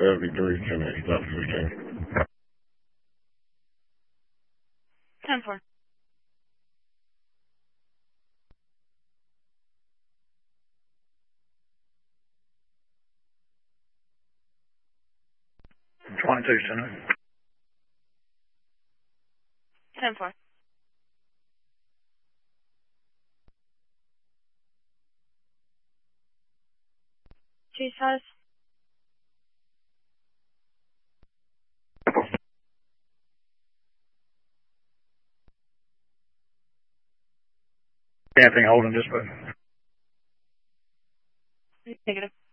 Victoria 10-8, stop 15. 10-4. $22, 10-4. Chase size. Anything holding dispatch? Negative.